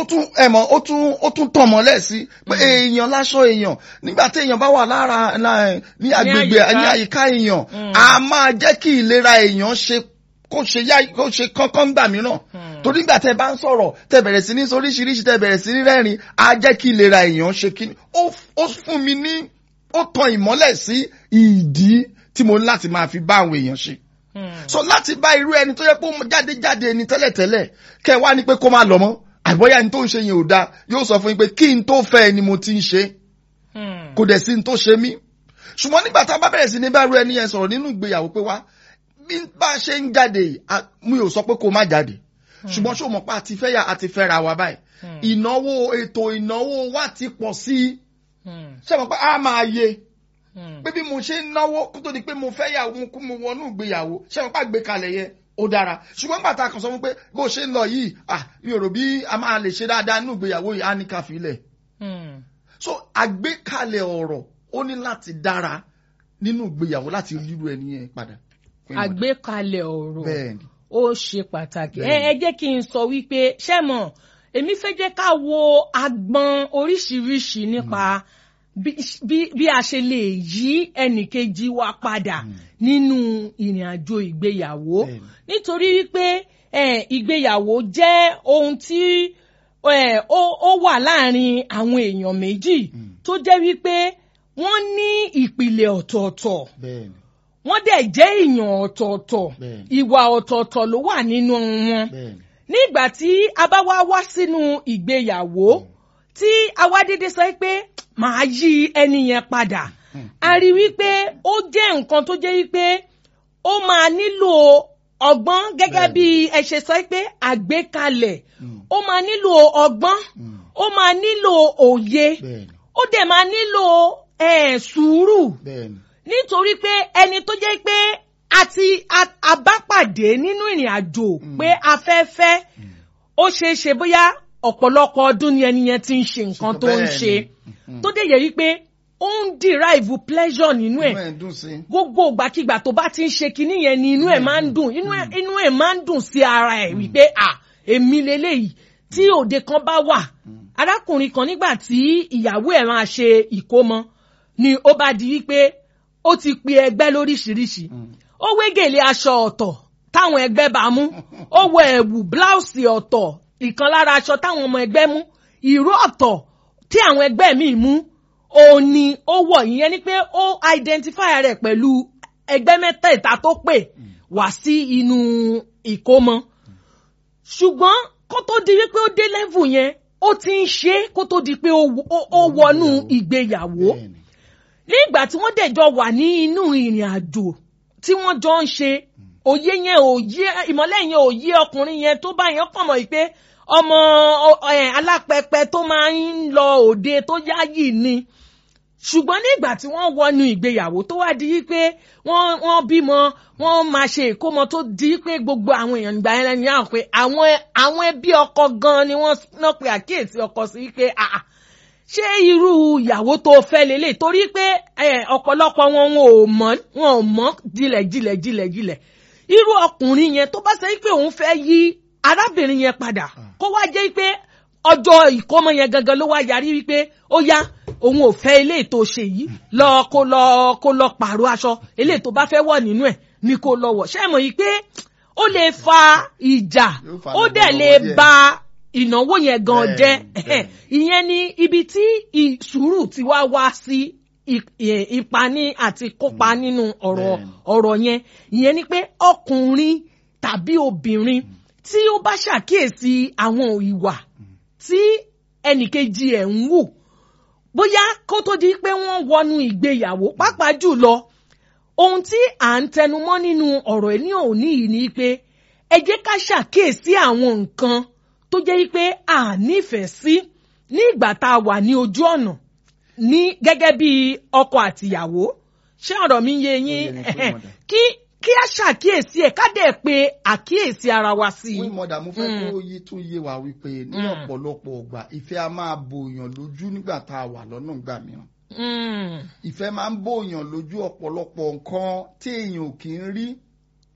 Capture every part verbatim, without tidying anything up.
tún ẹ mọ̀ ó tún ó tún tàn mọ́lẹ̀ sí pé èèyàn láṣọ èèyàn nígbà tí èèyàn bá wà lára ní agbègbè ní àyíká èèyàn a máa jẹ́ kí ìlera èèyàn ṣe kó ṣe yá kó ṣe kánkán gbà mìíràn torí nígbà tẹ́ bá ń sọ̀rọ̀ tẹ́ bẹ̀rẹ̀ sí ní oríṣiríṣi tẹ́ bẹ̀rẹ̀ sí ní rẹ́rìn á jẹ́ kí ìlera èèyàn ṣe kí ó fún mi ní ó tan ìmọ́lẹ̀ sí ìdí tí mo ní láti máa fi bá àwọn èèyàn ṣe. So láti bá irú ẹni tó yẹ kó jáde jáde ẹni tẹ́lẹ̀tẹ́lẹ̀ kẹ́ wá ní pé kó má lọ mọ́ àbọ̀yá ẹni tó ń ṣe yẹn ò dáa yóò sọ fún yín pé kí n tó fẹ́ ẹni mo ti ń ṣe kò dẹ̀ sí n tó ṣe mí. Ṣùgbọ́n nígbà tá a bá bẹ̀rẹ̀ sí ní bá irú ẹni yẹn sọ̀rọ̀ nínú ìgbéyàwó pé wá bí bá a ṣe ń jáde mi ò sọ pé kó má jáde ṣùgbọ́n ṣó mọ̀ pé àti fẹ́ yà àti fẹ́ ra wa báyìí ìnáwó ètò ìnáwó wa ti pọ̀ sí i ṣé mọ̀ pé a máa yẹ pé bí mo ṣe ń náwó kó tó di pé mo fẹ́ yà mo wọnú ìgbéyàwó ṣé mọ̀ pé àgbékalẹ̀ yẹn ó dára ṣùgbọ́n gbàtà kan sọ fún pé bó ṣe ń lọ yìí ah mi ò rò bí a máa lè ṣe dáadáa nínú ìgbéyàwó yìí á ní ká filẹ̀. So àgbékalẹ̀ ọ̀rọ̀ ó ní láti dára nínú ìgbéyàwó láti rírú ẹni yẹn padà. Àgbékalẹ̀ ọ̀rọ̀ ó ṣe pàtàkì. ẹ jẹ́ kí n sọ wípé ṣé mọ̀ èmi fẹ́ jẹ́ ká wo agbọn oríṣiríṣi nípa bí a ṣe lè yí ẹnìkejì wa padà nínú ìrìn àjò ìgbéyàwó nítorí wípé ìgbéyàwó jẹ́ ohun tí ó wà láàrin àwọn èèyàn méjì tó jẹ́ wípé wọ́n ní ìpìlẹ̀ ọ̀tọ̀ọ̀tọ̀ wọ́n dẹ̀ jẹ́ èèyàn ọ̀tọ̀ọ̀tọ̀ ìwà ọ̀tọ̀ọ̀tọ̀ ló wà nínú wọn nígbà tí a bá wá wá sínú ìgbéyàwó tí a wá dédé sọ pé màá yí ẹni yẹn padà a rí wípé ó jẹ́ nǹkan tó jẹ́ wípé ó máa nílò ọgbọ́n gẹ́gẹ́ bí ẹ ṣe sọ pé àgbékalẹ̀ ó máa nílò ọgbọ́n ó máa nílò òye ó dẹ̀ máa nílò sùúrù nítorí pé ẹni tó jẹ́ pé àti àbápàdé nínú ìrìn àjò pé afẹ́fẹ́ ó ṣeé ṣe bóyá ọ̀pọ̀lọpọ̀ ọdún ni ẹni yẹn ti ń ṣe nǹkan tó ń ṣe tó dẹ̀ yẹ wípé ó ń derive pleasure nínú ẹ̀ gbogbo ìgbàkigbà tó bá ti ń ṣe kinní yẹn ni inú ẹ̀ máa ń dùn inú ẹ̀ máa ń dùn sí ara ẹ̀ wípé à èmi leléyìí tí òde kan bá wà arákùnrin kan nígbà tí ìyàwó ẹ̀ máa ṣe ìkómọ ni ó bá di wípé ó ti pe ẹgbẹ́ lóríṣiríṣi ó wé gèlè aṣọ ọ̀tọ̀ táwọn ẹgbẹ́ bá mú ó wọ ẹ̀wù bláùsì ọ̀tọ̀ ìkan lára aṣọ táwọn ọmọ ẹgbẹ́ mú ìró ọ̀tọ̀ tí àwọn ẹgbẹ́ míì mú òun ni ó wọ̀ ìyẹn ni pé ó identify rẹ̀ pẹ̀lú ẹgbẹ́ mẹ́tẹ̀ẹ̀ta tó pè wá sí inú ìkómọ ṣùgbọ́n kó tó di wípé ó dé level yẹn ó ti ń ṣe kó tó di pé ó wọnú ìgbéyàwó nígbà tí wọ́n dẹ̀ jọ wà ní inú ìrìn àjò tí wọ́n jọ ń ṣe òye yẹn òye ìmọ́lẹ̀ yẹn òye ọkùnrin yẹn tó bá yẹn kàn mọ̀ pé ọmọ alápẹpẹ tó máa ń lọ òde tó yáyì ni ṣùgbọ́n nígbà tí wọ́n wọnú ìgbéyàwó tó wá di pé wọ́n wọ́n bímọ wọ́n máa ṣe ìkómọ tó di pé gbogbo àwọn èèyàn ìgbà yẹn ni àwọn pé àwọn àwọn ẹbí ọkọ gan ni wọ́n náà pe àkíyèsí ọkọ sí pé àà ṣé irú ìyàwó tó fẹ́ lélẹ̀ torí pé ọ̀pọ̀lọpọ̀ wọn wọn ò mọ̀ wọn ò mọ̀ jìlẹ̀ jìlẹ̀ jìlẹ̀ jìlẹ̀ irú ọkùnrin yẹn tó bá ṣe pé òun fẹ́ yí arábìnrin yẹn padà kó wá jẹ́ pé ọjọ́ ìkómọ yẹn gangan ló wá yarí wípé ó yá òun ò fẹ́ eléyìí tó ṣe yìí lọ kó lọ kó lọ pààrọ̀ aṣọ eléyìí tó bá fẹ́ wọ̀ nínú ẹ̀ ni kó lọ wọ̀ ṣé mọ̀ yìí pé ó lè fa ìjà ó dẹ̀ lè ba ìnáwó yẹn gan jẹ́ ìyẹn ni ibi tí ìsùúrù ti wá wá sí ìpani àti kópa nínú ọ̀rọ̀ ọ̀rọ̀ yẹn ìyẹn ni pé ọkùnrin tàbí obìnrin tí ó bá ṣàkíyèsí àwọn ìwà tí ẹnìkejì ẹ̀ ń wù bóyá kó tó di pé wọ́n wọnú ìgbéyàwó pàápàá jùlọ ohun tí à ń tẹnumọ́ nínú ọ̀rọ̀ ẹ̀ ní òní yìí ni pé ẹ jẹ́ ká ṣàkíyèsí àwọn nǹkan tó jẹ́ pé a nífẹ̀ẹ́ sí ní ìgbà tá a wà ní ojú ọ̀nà ní gẹ́gẹ́ bí ọkọ àtìyàwó ṣé ọ̀rọ̀ mi yé yín kí kí a ṣàkíyèsí ẹ̀ ká dẹ̀ pé àkíyèsí ara wa sí i. wí mọ̀dà mo fẹ́ kó yí tún yé wa wípé ní ọ̀pọ̀lọpọ̀ ọgbà ìfẹ́ a máa bòyàn lójú nígbà tá a wà lọ́nà ìgbà mìíràn. ìfẹ́ máa ń bòyàn lójú ọ̀pọ̀lọpọ̀ nǹkan tí èèyàn ò kì í rí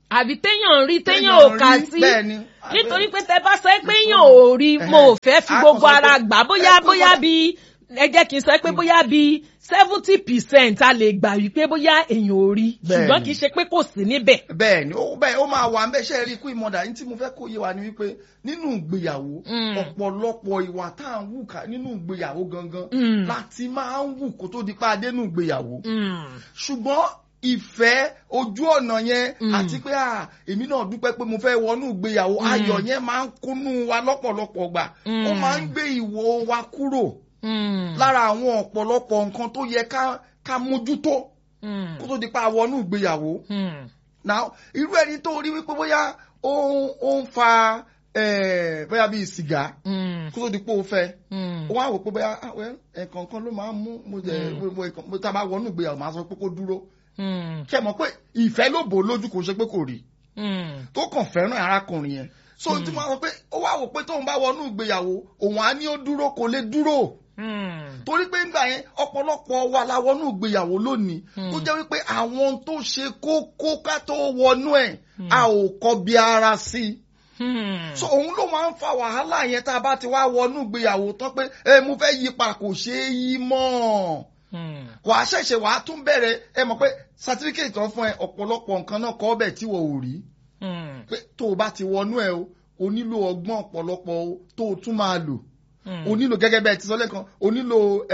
àbí téèyàn rí téèyàn ò kà sí nítorí pé tẹ bá sọ pé èèyàn ò rí mo ò fẹ́ fi gbogbo ara gbà bóyá bóyá bí ẹ jẹ́ kí n sọ pé bóyá bí seventy percent a lè gbà wípé bóyá èèyàn ò rí ṣùgbọ́n kì í ṣe pé kò sí níbẹ̀. bẹ́ẹ̀ni ó bẹ́ẹ̀ ó máa wà ńbẹ̀ ṣe rí Queen Mother ní tí mo fẹ́ kó yé wa ni wípé nínú ìgbéyàwó ọ̀pọ̀lọpọ̀ ìwà tá à ń wù ká nínú ìgbéyàwó gangan láti máa ń wù kó tó di pa dé nínú ìgbéyàwó ṣùgbọ́n ìfẹ́ ojú ọ̀nà yẹn àti pé à èmi náà dúpẹ́ pé mo fẹ́ wọnú ìgbéyàwó ayọ̀ yẹn máa ń kúnnú wa lọ́pọ̀lọpọ̀ gbà ó máa ń gbé ìwò wa kúrò lára àwọn ọ̀pọ̀lọpọ̀ nǹkan tó yẹ ká mójútó kó tó di pa wọnú ìgbéyàwó. now irú ẹni tó rí wípé bóyá ó ń fa bóyá bíi sìgá kó tó di pé ó fẹ́ ó wá wò pé bóyá ẹ̀ẹ̀kan kan ló máa ń mú mo tá a bá wọnú ìgbéyàwó máa sọ pé kó dúró kẹ mọ̀ pé ìfẹ́ ló bò lójú kò ṣe pé kò rí tó kàn fẹ́ràn arákùnrin yẹn so tí mo sọ pé ó wá wò pé tóun bá wọnú ìgbéyàwó òun á ní ó dúró kò lè dúró torí pé nígbà yẹn ọ̀pọ̀lọpọ̀ wa la wọnú ìgbéyàwó lónìí tó jẹ́ wípé àwọn tó ṣe kókó ká tó wọnú ẹ̀ a ò kọbi ara sí i so òun ló máa ń fa wàhálà yẹn tá a bá ti wá wọnú ìgbéyàwó tán pé ẹ mo fẹ́ yí pa kò ṣeé yí mọ́ wà á ṣẹ̀ṣẹ̀ wà á tún bẹ̀rẹ̀ ẹ mọ̀ pé certificate tó fún ẹ ọ̀pọ̀lọpọ̀ nǹkan náà kọ́ bẹ̀ tí wọ́n ò rí pé tó o bá ti wọnú ẹ o o nílò ọgbọ́n ọ̀pọ̀lọpọ̀ o tó o tún máa lò o nílò gẹ́gẹ́ bẹ́ẹ̀ ti sọ lẹ́kan o nílò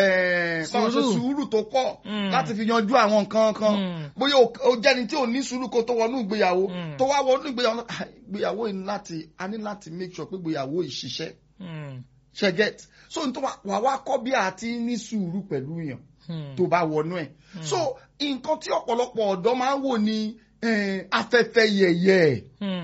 sùúrù tó pọ̀ láti fi yanjú àwọn nǹkan kan bóyá o jẹ́ni tí ò ní sùúrù kó tó wọnú ìgbéyàwó tó wá wọnú ìgbéyàwó ìgbéyàwó yìí láti a ní láti make sure pé ìgbéyàwó yìí ṣiṣẹ́ ṣe get so nítorí wà wá kọ́ bí a ti ní sùúrù pẹ̀lú yàn tó bá wọnú ẹ̀ so nǹkan tí ọ̀pọ̀lọpọ̀ ọ̀dọ́ máa ń wò ní afẹ́fẹ́ yẹ̀yẹ̀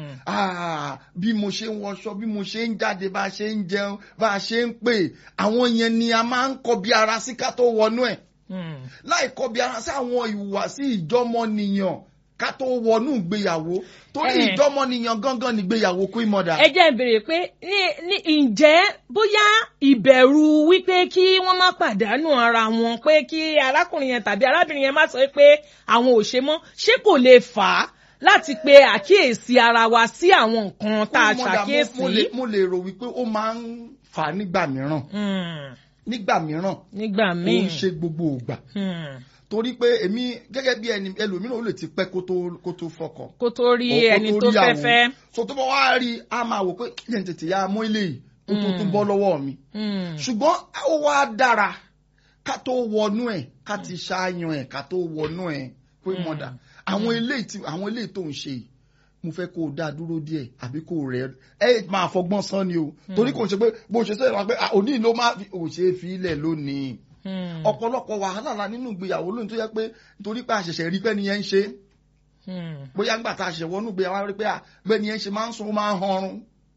bí mo ṣe ń wọṣọ bí mo ṣe ń jáde bá a ṣe ń jẹun bá a ṣe ń pè àwọn yẹn ni a máa ń kọbi ara sí ká tó wọnú ẹ̀ láì kọbi ara sí àwọn ìhùwàsí ìjọmọnìyàn ká tó wọnú ìgbéyàwó torí ìjọmọnìyàn gangan nígbéyàwó Queen Mother. ẹ jẹ́ ìbéèrè pé ní ǹjẹ́ bóyá ìbẹ̀rù wípé kí wọ́n má pàdánù ara wọn pé kí arákùnrin yẹn tàbí arábìnrin yẹn má sọ pé àwọn ò ṣe mọ́ ṣé kò lè fà á láti pe àkíyèsí ara wa sí àwọn nǹkan tá a ṣàkíyèsí. mo lè rò wípé ó máa ń fà á nígbà mìíràn nígbà mìíràn nígbà míì ó ń ṣe gbogbo ìgbà torí pé èmi gẹ́gẹ́ bí ẹni ẹlòmíràn ó lè ti pẹ́ kó tó kó tó fọkàn. kó tó rí ẹni tó fẹ́ fẹ́. so tó bá wá rí a máa wò pé kí ni tètè ya mú ilé yìí kó tó tún bọ́ lọ́wọ́ mi. ṣùgbọ́n ó wá dára ká tó wọnú ẹ̀ ká ti ṣáàyàn ẹ̀ ká tó wọnú ẹ̀ Queen Mother àwọn eléyìí tí àwọn eléyìí tó ń ṣe yìí mo fẹ́ kó o dá dúró díẹ̀ àbí kó o rẹ̀ ẹ máa fọgbọ́n sán ni o torí kò ń ṣe pé bó ṣe sẹ́yìn wá pé òní ló máa ò ṣe é fi ilẹ̀ lónìí ọ̀pọ̀lọpọ̀ wàhálà la nínú ìgbéyàwó lónìí tó yẹ pé nítorí pé àṣẹ̀ṣẹ̀ rí pé nìyẹn ń ṣe bóyá ńgbà tá a ṣẹ̀ wọnú ìgbéyàwó rí pé bẹ́ẹ̀ nìyẹn ṣe máa ń sún ó máa ń hanrun.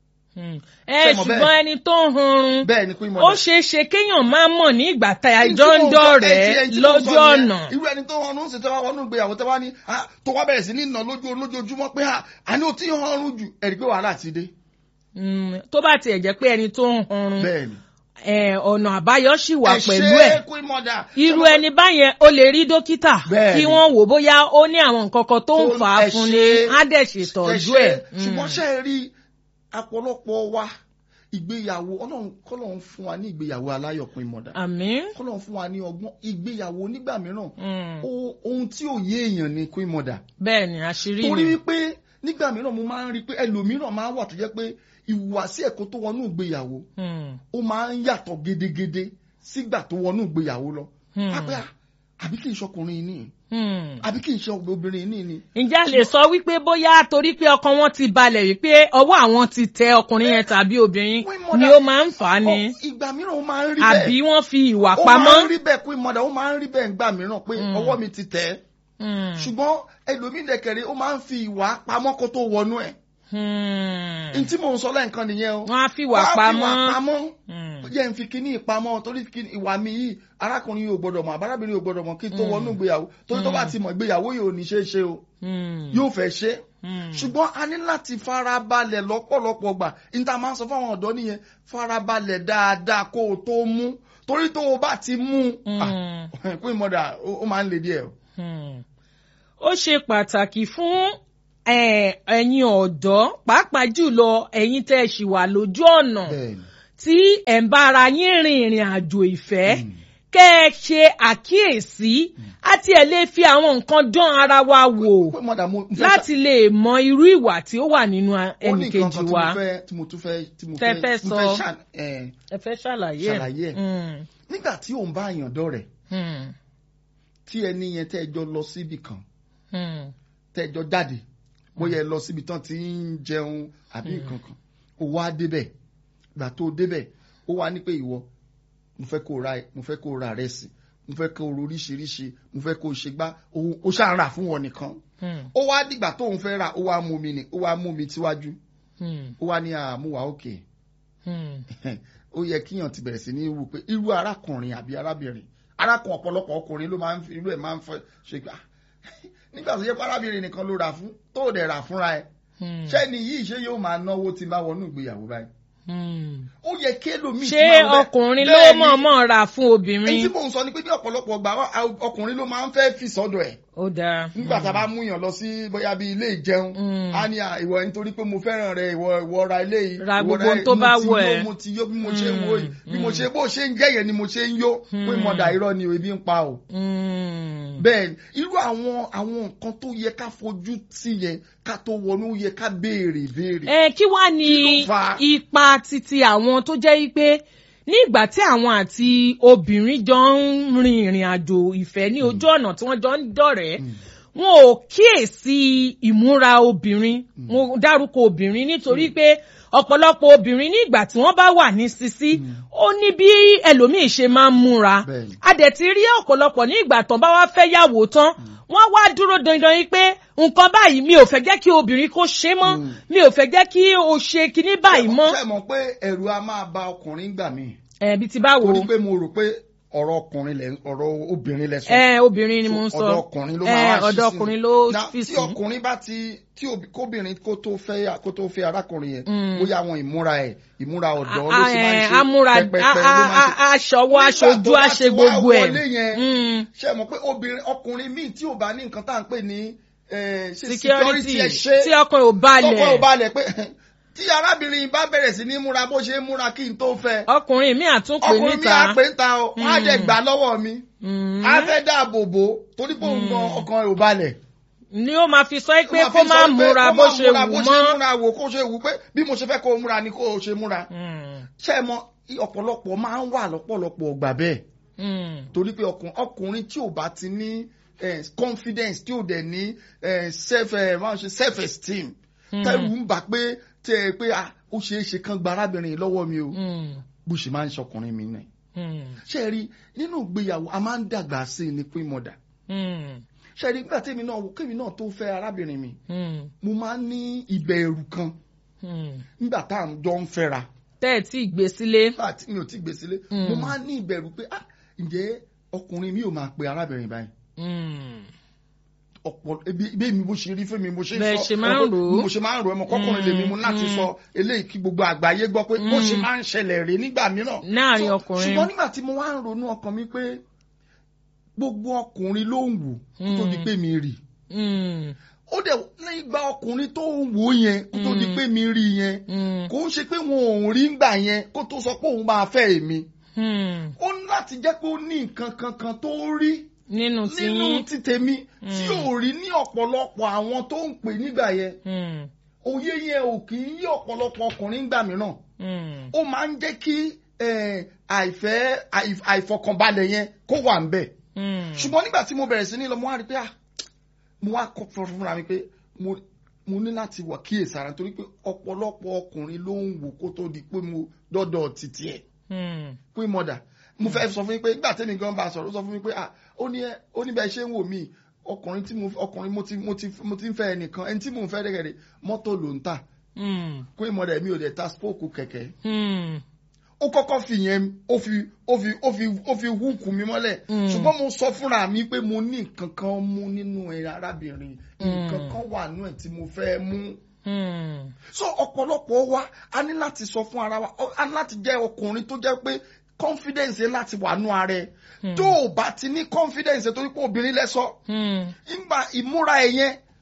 ẹ ṣùgbọ́n ẹni tó ń hanrun ó ṣeé ṣe kéèyàn máa mọ̀ ní ìgbà tá a jọ ń dọ̀rẹ́ lójú ọ̀nà. irú ẹni tó ń hanrun ṣe tẹ́wọ́ wọnú ìgbéyàwó tẹ́wọ́ ní tó wá bẹ̀rẹ̀ sí ní ìnà lójoojúmọ́ pé àní ó ti ń hanrun jù ẹ̀rí pé wàhálà ti dé. tó bá tiẹ̀ jẹ́ pé ẹni tó ń hanrun bẹ́ẹ̀ni ọ̀nà àbáyọ sì wà pẹ̀lú ẹ̀ irú ẹni báyẹn ó lè rí dókítà kí wọ́n wò bóyá ó ní àwọn nǹkan kan tó ń fà á fún ni á dẹ̀ ṣètọ́jú ẹ̀. ṣùgbọ́n ṣe rí ọ̀pọ̀lọpọ̀ wa ìgbéyàwó ọlọ́run kọ́lọ́run fún wa ní ìgbéyàwó aláyọ̀ Queen Mother. àmín. kọ́lọ́run fún wa ní ọgbọ́n ìgbéyàwó nígbà mìíràn ohun tí ò yé èèyàn ní Queen Mother. bẹ́ẹ̀ ni àṣírí ni. torí wípé nígbà mìíràn mo máa ń rí i pé ẹlòmíràn máa ń wà tó jẹ́ pé ìhùwàsí ẹ̀kọ́ tó wọnú ìgbéyàwó ó máa ń yàtọ̀ gedegede sígbà tó wọnú ìgbéyàwó lọ. àbí kì í ṣọkùnrin ní àbí kì í ṣe obìnrin ní ni. ǹjẹ́ a lè sọ wípé bóyá torí pé ọkàn wọn ti balẹ̀ wípé ọwọ́ àwọn ti tẹ ọkùnrin yẹn tàbí obìnrin ni ó máa ń fà á ni. ìgbà mìíràn ó máa ń rí bẹ́ẹ̀. àbí wọ́n fi ìwà pamọ́. ó máa ń rí bẹ́ẹ̀ Queen Mother ó máa ń rí bẹ́ẹ̀ ńgbà mìíràn pé ọwọ́ mi ti tẹ̀ ẹ́. ṣùgbọ́n ẹlòmíì dẹ̀kẹ̀rẹ̀ ó máa ń fi ìwà pamọ́ kó tó wọnú ẹ̀. n tí mò ń sọ lẹ́ǹkan nìyẹn o. wọ́n á fi ìwà pamọ́. wọ́n á fi ìwà pamọ́. jẹ́ n fi kíní ìpamọ́ torí ìwà mi yìí arákùnrin yóò gbọ́dọ̀ mọ̀ àbárábìnrin yóò gbọ́dọ̀ mọ̀ kí n tó wọnú ìgbéyàwó torí tó bá ti mọ̀ ìgbéyàwó yóò ní ṣe é ṣe o yóò fẹ́ ṣe. ṣùgbọ́n a ní láti farabalẹ̀ lọ́pọ̀lọpọ̀ gbà níta máa ń sọ fáwọn ọ̀dọ́ nìyẹn farabalẹ̀ dáadáa kó o tó mú torí tó o bá ti mú Queen Mother ó máa ń le díẹ̀. ó ṣe pàtàkì fún ẹ̀yin ọ̀dọ́ pàápàá jùlọ ẹ̀yin tẹ́ ẹ ṣì wà lójú ọ̀nà tí ẹ̀ ń bára yín rin ìrìn àjò ìfẹ́ kẹ́ ẹ ṣe àkíyèsí àti ẹ̀ lè fi àwọn nǹkan dán ara wa wò láti lè mọ irú ìwà tí ó wà nínú ẹnìkejì wa. tẹ́ fẹ́ sọ ẹ fẹ́ ṣàlàyé ẹ̀. nígbà tí òun bá àyàn dọ̀rẹ́ tí ẹni yẹn tẹ́ ẹ jọ lọ síbì kan tẹ́ ẹ jọ jáde bóyá ẹ lọ síbi tán tí ń jẹun àbí nǹkan kan ó wá débẹ̀ gbà tó débẹ̀ ó wá ní pé ìwọ mo fẹ́ kó ra mo fẹ́ kó ra rẹ̀ sí mo fẹ́ kó oríṣiríṣi mo fẹ́ kó ṣe gbá ó ṣáà rà fún wọn nìkan ó wá dìgbà tóun fẹ́ rà ó wá mú mi ní ó wá mú mi síwájú ó wá ní àmúwá òkè ó yẹ kíyàn ti bẹ̀rẹ̀ sí ní wù pé irú arákùnrin àbí arábìnrin arákùnrin ọ̀pọ̀lọpọ̀ ọkùnrin ló máa ń fi irú ẹ̀ máa ń fẹ́ ṣe gbà nígbà tó yẹ pé arábìnrin nìkan ló rà fún tó dẹ̀ rà fúnra ẹ̀ ṣẹ́ni yìí ṣé yóò máa náwó tí bá wọnú ìgbéyàwó báyìí. ó yẹ kí ẹlòmíì tí máa ń bẹ ṣé ọkùnrin ló mọ̀ọ́mọ̀ rà fún obìnrin. èyí tí mò ń sọ ni pé ní ọ̀pọ̀lọpọ̀ ọgbà ọkùnrin ló máa ń fẹ́ fi sọ́dọ̀ ẹ̀. ó dáa. nígbà tá a bá mú yàn lọ sí bóyá bí ilé ìjẹun á ní ìwọ nítorí pé mo fẹ́ràn rẹ ìwọ ìwọ ra ilé yìí. ra gbogbo tó bá wọ ẹ. mo ti yó bí mo ṣe ń wò yìí bí mo ṣe bó ṣe ń jẹ́ yẹn ni mo ṣe ń yó pé mọ̀dà irọ́ ni ebi ń pa o. bẹ́ẹ̀ irú àwọn àwọn nǹkan tó yẹ ká fojú sí yẹn ká tó wọnú yẹ ká béèrè béèrè. ẹ kí wàá ní ipa titi àwọn tó jẹ́ pé ní ìgbà tí àwọn àti obìnrin jọ ń rin ìrìn àjò ìfẹ́ ní ojú ọ̀nà tí wọ́n jọ ń dọ̀rẹ́ wọn ò kíyèsí ìmúra obìnrin mo dárúkọ obìnrin nítorí pé ọ̀pọ̀lọpọ̀ obìnrin ní ìgbà tí wọ́n bá wà ní sísí ó ní bí ẹlòmíì ṣe máa ń múra a dẹ̀ ti rí ọ̀pọ̀lọpọ̀ ní ìgbà tán bá wá fẹ́ yàwó tán wọ́n wá dúró dandan yìí pé nǹkan báyìí mi ò fẹ́ jẹ́ kí obìnrin kó ṣe mọ́ mi ò fẹ́ jẹ́ kí o ṣe kinní báyìí mọ́. ṣé mọ̀ pé ẹ̀rù a máa ba ọkùnrin gbà mí. ẹ̀bi ti báwo. torí pé mo rò pé ọ̀rọ̀ ọkùnrin lẹ ọ̀rọ̀ obìnrin lẹ sọ. ẹ obìnrin ni mo ń sọ ọ̀dọ̀ ọkùnrin ló máa wá sí sí. ọ̀dọ̀ ọkùnrin ló fi sí. tí ọkùnrin bá ti tí kóbìnrin kó tó fẹ́ kó tó fẹ́ arákùnrin yẹn bóyá àwọn ìmúra ẹ̀ ìmúra ọ̀dọ́ ló sì máa ń ṣe pẹpẹpẹ ló máa ń ṣe. aṣọwọ́ aṣojú àṣe gbogbo ẹ̀. ṣé mọ̀ pé obìnrin ọkùnrin míì tí ò bá ní nǹkan tá à ń pè ní security tí ọkùnrin ò balẹ̀. ọkùnrin ò balẹ̀ pé tí arábìnrin bá bẹ̀rẹ̀ sí ní múra bó ṣe ń múra kí n tó fẹ́. ọkùnrin mi àtúnpè níta ọkùnrin mi àpè níta o wọ́n á jẹ́ gbà lọ́wọ́ mi. á fẹ́ dáàbò bò tó ní bó ń gan ọkàn ò balẹ̀. ni ó máa fi sọ pé kó má múra bó ṣe wù mọ́. bó ṣe múra wò kó ṣe wù pé bí mo ṣe fẹ́ kó múra ni kó ṣe múra. ṣé ẹ mọ̀ ọ̀pọ̀lọpọ̀ máa ń wà lọ́pọ̀lọpọ̀ ọgbà bẹ́ẹ̀. torí pé ọkùnrin tí ò bá ti ní confidence tí ò dẹ̀ ní self self esteem tẹ́lù ń bà pé tẹ́ ẹ pé ó ṣeé ṣe kán gba arábìnrin lọ́wọ́ mi o bó ṣe máa ń ṣọkùnrin mi náà ṣe rí nínú ìgbéyàwó a máa ń dàgbà sí i ní pín mọ̀dà ṣe rí nígbà tèmi náà kémi náà tó fẹ́ arábìnrin mi mo máa ń ní ìbẹ̀rù kan nígbà tá à ń jọ ń fẹ́ra. tẹ́ ẹ tí ì gbé sílé. mi ò tí ì gbé sílé mo máa ń ní ìbẹ̀rù pé ǹjẹ́ ọkùnrin mi ò máa pe arábìnrin báyìí ọ̀pọ̀ ebi mi bó ṣe rí fún mi mo ṣe sọ mo ṣe máa ń rò ẹmọ kọkùnrin lèmi mo láti sọ eléyìí kí gbogbo àgbáyé gbọ́ pé bó ṣe máa ń ṣẹlẹ̀ rè nígbà mìíràn. láàrin ọkùnrin ṣùgbọ́n nígbà tí mo wá ń ronú ọkàn mi pé gbogbo ọkùnrin ló ń wò tó di pé mi rì ó dẹ̀ nígbà ọkùnrin tó ń wò yẹn tó di pé mi rì yẹn kò ń ṣe pé wọn ò rí ngbà yẹn kó tó sọ pé òun máa fẹ́ èmi ó ní láti jẹ́ pé ó ní nǹkan kankan tó rí nínú tí nínú tí tèmi tí ò rí ní ọ̀pọ̀lọpọ̀ àwọn tó ń pè nígbà yẹn òye yẹn ò kì í yí ọ̀pọ̀lọpọ̀ ọkùnrin gbà mìíràn ó máa ń jẹ́ kí àìfẹ́ àìfọkànbalẹ̀ yẹn kó wà ń bẹ̀ ṣùgbọ́n nígbà tí mo bẹ̀rẹ̀ sí ní lọ mo wá rí pé mo wá kọ́ fúnra mi pé mo ní láti wà kíyèsára nítorí pé ọ̀pọ̀lọpọ̀ ọkùnrin ló ń wò kó tó di pé mo dọ́dọ̀ títí ẹ̀ pé mọ̀dà mo fẹ́ sọ fún yín pé nígbà tẹ́mi gan bá sọ̀rọ̀ ó sọ fún mi pé ah ó ní ẹ ó ní bẹ́ẹ̀ ṣe ń wò mí ọkùnrin tí mo ọkùnrin mo ti mo ti mo ti ń fẹ́ ẹnìkan ẹni tí mo ń fẹ́ dẹ́gẹ̀dẹ̀ mọ́tò ló ń tà pé mọ̀dà mi ò dẹ̀ ta spóòkù kẹ̀kẹ́ ó kọ́kọ́ fi yẹn ó fi ó fi ó fi ó fi húùkù mi mọ́lẹ̀ ṣùgbọ́n mo sọ fúnra mi pé mo ní nǹkan kan mú nínú ẹ̀ arábìnrin nǹkan kan wà nínú ẹ̀ tí mo fẹ́ mú. so ọ̀pọ̀lọpọ̀ wa a ní láti sọ fún ara wa a ní láti jẹ́ ọkùnrin tó jẹ́ pé confidence yẹn láti wà nú ara ẹ tó o bá ti ní confidence torí pé obìnrin lẹ́sọ̀ ìgbà ìmúra ẹ̀ yẹn